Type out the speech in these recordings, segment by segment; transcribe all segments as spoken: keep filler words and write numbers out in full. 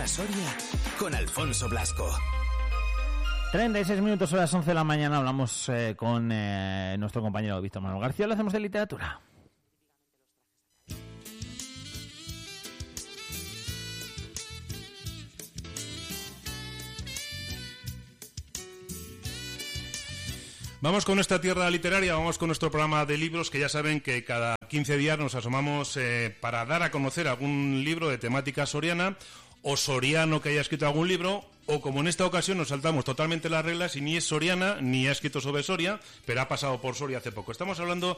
Zona Soria con Alfonso Blasco. treinta y seis minutos, a las once de la mañana, hablamos eh, con eh, nuestro compañero Víctor Manuel García, lo hacemos de literatura. Vamos con nuestra tierra literaria, vamos con nuestro programa de libros, que ya saben que cada quince días nos asomamos eh, para dar a conocer algún libro de temática soriana o soriano que haya escrito algún libro, o como en esta ocasión nos saltamos totalmente las reglas y ni es soriana ni ha escrito sobre Soria, pero ha pasado por Soria hace poco. Estamos hablando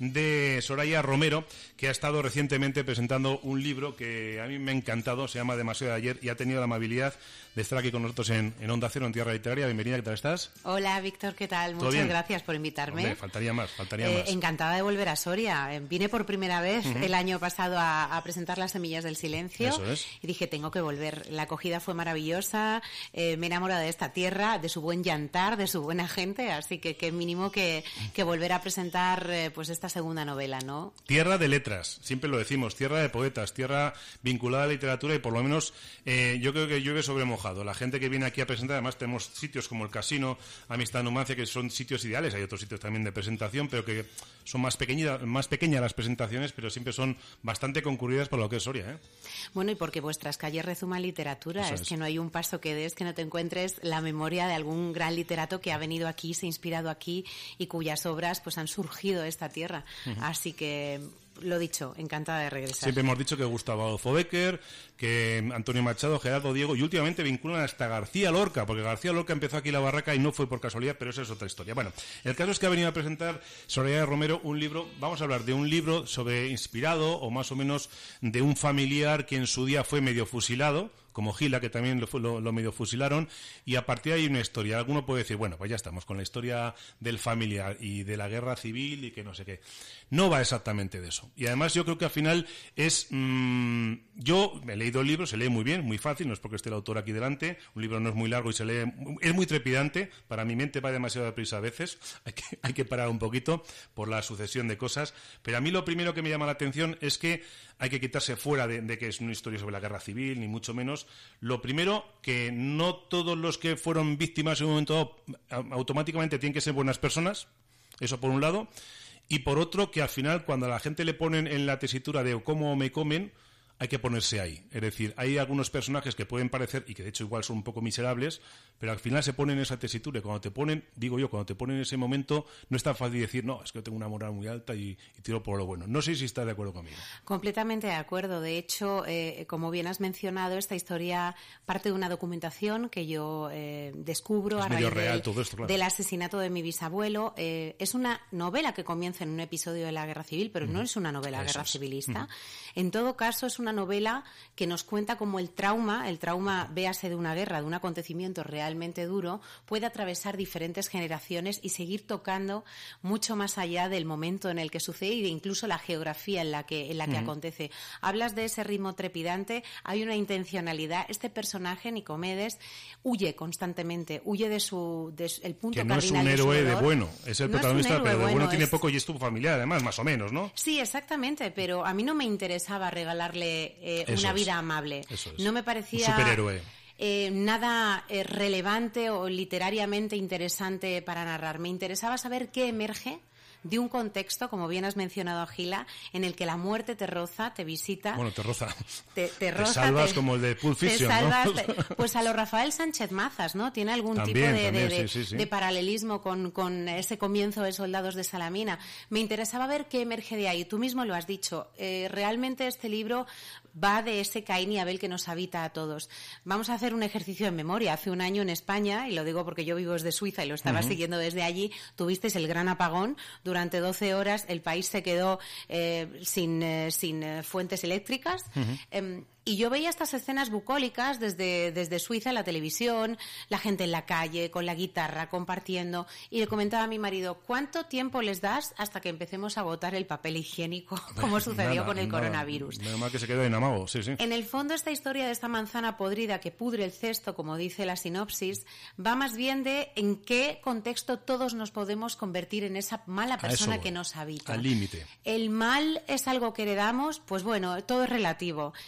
de Soraya Romero, que ha estado recientemente presentando un libro que a mí me ha encantado, se llama Demasiado de ayer, y ha tenido la amabilidad de estar aquí con nosotros en, en Onda Cero, en Tierra Literaria. Bienvenida, ¿qué tal estás? Hola, Víctor, ¿qué tal? Muchas bien? gracias por invitarme. Hombre, faltaría más, faltaría eh, más. Encantada de volver a Soria. Vine por primera vez uh-huh. el año pasado a, a presentar Las semillas del silencio. Eso es. Y dije, tengo que volver. La acogida fue maravillosa, eh, me he enamorado de esta tierra, de su buen llantar, de su buena gente, así que qué mínimo que, que volver a presentar eh, pues esta segunda novela, ¿no? Tierra de letras, siempre lo decimos, tierra de poetas, tierra vinculada a la literatura, y por lo menos eh, yo creo que llueve sobre mojado. La gente que viene aquí a presentar, además tenemos sitios como el Casino, Amistad Numancia, que son sitios ideales, hay otros sitios también de presentación, pero que son más pequeñitas, más pequeñas las presentaciones, pero siempre son bastante concurridas por lo que es Soria, ¿eh? Bueno, y porque vuestras calles rezuman literatura, es, es que no hay un paso que des que no te encuentres la memoria de algún gran literato que ha venido aquí, se ha inspirado aquí y cuyas obras pues han surgido de esta tierra. Uh-huh. Así que, lo dicho, encantada de regresar. Siempre hemos dicho que Gustavo Adolfo Bécquer, que Antonio Machado, Gerardo Diego, y últimamente vinculan hasta García Lorca, porque García Lorca empezó aquí la barraca y no fue por casualidad, pero esa es otra historia. Bueno, el caso es que ha venido a presentar Soraya Romero un libro, vamos a hablar de un libro sobre inspirado, o más o menos de un familiar que en su día fue medio fusilado, como Gila, que también lo, lo, lo medio fusilaron, y a partir de ahí una historia. Alguno puede decir, bueno, pues ya estamos con la historia del familiar y de la guerra civil y que no sé qué. No va exactamente de eso. Y además yo creo que al final es... Mmm, yo he leído el libro, se lee muy bien, muy fácil, no es porque esté el autor aquí delante, un libro no es muy largo y se lee... Es muy trepidante, para mi mente va demasiado deprisa a veces, hay que, hay que parar un poquito por la sucesión de cosas, pero a mí lo primero que me llama la atención es que hay que quitarse fuera de, de que es una historia sobre la guerra civil, ni mucho menos. Lo primero, que no todos los que fueron víctimas en un momento automáticamente tienen que ser buenas personas, eso por un lado, y por otro, que al final cuando a la gente le ponen en la tesitura de cómo me comen, hay que ponerse ahí. Es decir, hay algunos personajes que pueden parecer, y que de hecho igual son un poco miserables, pero al final se ponen en esa tesitura, y cuando te ponen, digo yo, cuando te ponen en ese momento, no es tan fácil decir, no, es que yo tengo una moral muy alta y, y tiro por lo bueno. No sé si estás de acuerdo conmigo. Completamente de acuerdo. De hecho, eh, como bien has mencionado, esta historia parte de una documentación que yo eh, descubro es a raíz real, del, todo esto, claro. del asesinato de mi bisabuelo. Eh, es una novela que comienza en un episodio de la Guerra Civil, pero uh-huh. no es una novela Eso guerra es. civilista. Uh-huh. En todo caso, es una novela que nos cuenta cómo el trauma, el trauma, véase de una guerra, de un acontecimiento realmente duro, puede atravesar diferentes generaciones y seguir tocando mucho más allá del momento en el que sucede y de incluso la geografía en la que, en la que uh-huh. acontece. Hablas de ese ritmo trepidante, hay una intencionalidad. Este personaje, Nicomedes, huye constantemente, huye de su, de su el punto que no cardinal es un héroe de, de bueno, es el no protagonista, es pero de bueno, bueno tiene es... poco y es tu familiar, además, más o menos, ¿no? Sí, exactamente, pero a mí no me interesaba regalarle eh, una es. vida amable. Eso es. No me parecía... Un superhéroe. Eh, nada eh, relevante o literariamente interesante para narrar. Me interesaba saber qué emerge de un contexto, como bien has mencionado, Agila, en el que la muerte te roza, te visita. Bueno, te roza. Te, te roza. Te salvas te, como el de Pulp Fiction, te salvas, ¿no? te, pues a lo Rafael Sánchez Mazas, ¿no? Tiene algún también, tipo de, también, de, de, sí, sí, sí. de paralelismo con, con ese comienzo de Soldados de Salamina. Me interesaba ver qué emerge de ahí. Tú mismo lo has dicho. Eh, realmente este libro va de ese Caín y Abel que nos habita a todos. Vamos a hacer un ejercicio de memoria. Hace un año en España, y lo digo porque yo vivo desde Suiza y lo estaba uh-huh. siguiendo desde allí, tuvisteis el gran apagón. Durante doce horas el país se quedó eh, sin, eh, sin eh, fuentes eléctricas. Uh-huh. Eh, Y yo veía estas escenas bucólicas desde, desde Suiza en la televisión, la gente en la calle, con la guitarra, compartiendo, y le comentaba a mi marido, ¿cuánto tiempo les das hasta que empecemos a botar el papel higiénico, como sucedió nada, con el nada. coronavirus? Menos mal que se quedó en amago, sí, sí. En el fondo, esta historia de esta manzana podrida que pudre el cesto, como dice la sinopsis, va más bien de en qué contexto todos nos podemos convertir en esa mala persona que nos habita. Al límite. El mal es algo que heredamos, pues bueno, todo es relativo. Eh, la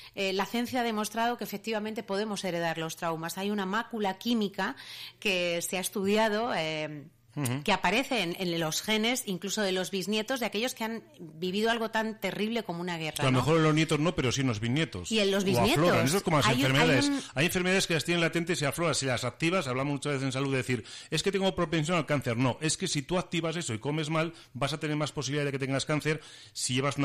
la ciencia ha demostrado que efectivamente podemos heredar los traumas. Hay una mácula química que se ha estudiado... Eh, Uh-huh. que aparece en, en los genes, incluso de los bisnietos, de aquellos que han vivido algo tan terrible como una guerra. A lo ¿no? mejor en los nietos no, pero sí en los bisnietos. Y en los bisnietos. O afloran. Eso es como las hay enfermedades. Un, hay, un... hay enfermedades que las tienen latentes y afloran. Si las activas, hablamos muchas veces en salud de decir, es que tengo propensión al cáncer. No, es que si tú activas eso y comes mal, vas a tener más posibilidad de que tengas cáncer si llevas una